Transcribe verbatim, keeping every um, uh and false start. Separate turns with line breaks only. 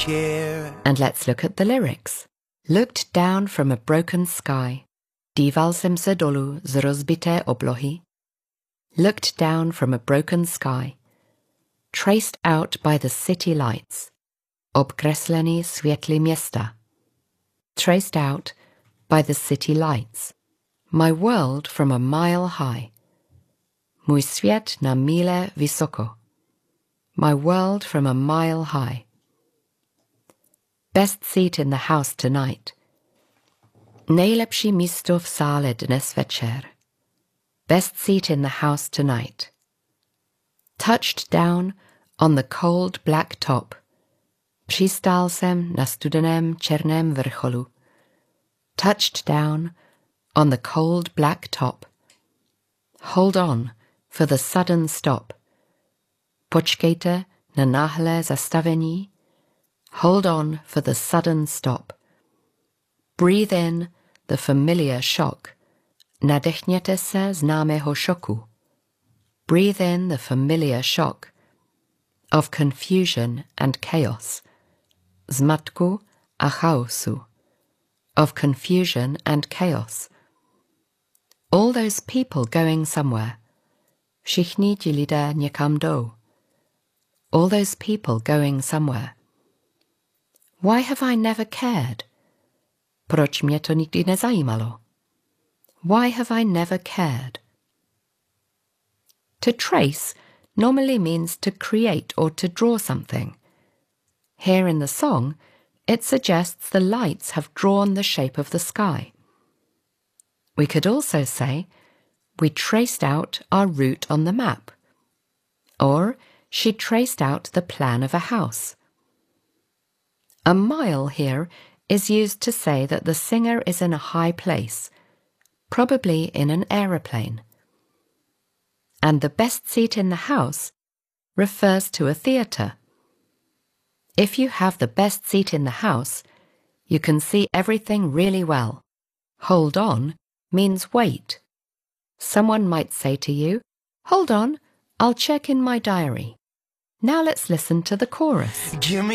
chair.
And let's look at the lyrics. Looked down from a broken sky. Díval jsem se dolů z rozbité oblohy. Looked down from a broken sky. Traced out by the city lights. Obkreslený světly města. Traced out by the city lights. My world from a mile high. Můj svět na míle vysoko. My world from a mile high. Best seat in the house tonight. Nejlepší místo v sále dnes večer. Best seat in the house tonight. Touched down on the cold black top. Přistál jsem na studeném černém vrcholu. Touched down on the cold black top. Hold on for the sudden stop. Počkejte na náhlé zastavení. Hold on for the sudden stop. Breathe in the familiar shock. Nadechněte se známého šoku. Breathe in the familiar shock of confusion and chaos. Zmatku a chaosu. Of confusion and chaos. All those people going somewhere. Všichni ti lidé někam jdou. All those people going somewhere. Why have I never cared? Proč mě to nikdy nezajímalo? Why have I never cared? To trace normally means to create or to draw something. Here in the song, it suggests the lights have drawn the shape of the sky. We could also say, we traced out our route on the map. Or, she traced out the plan of a house. A mile here is used to say that the singer is in a high place, probably in an aeroplane. And the best seat in the house refers to a theatre. If you have the best seat in the house, you can see everything really well. Hold on means wait. Someone might say to you, hold on, I'll check in my diary. Now let's listen to the chorus.
Give me